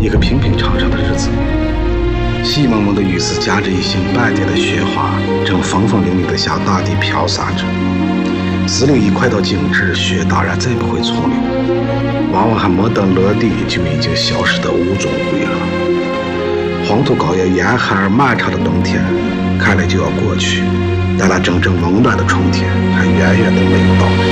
一个平平常常的日子。细蒙蒙的雨丝夹着一星半截的雪花，正风风凛凛地向大地飘洒着。401快到静止，雪当然再不会从流，往往还没等落地，就已经消失得无踪无影了。黄土高原严寒而漫长的冬天，看来就要过去，但那真正温暖的春天还远远的没有到来。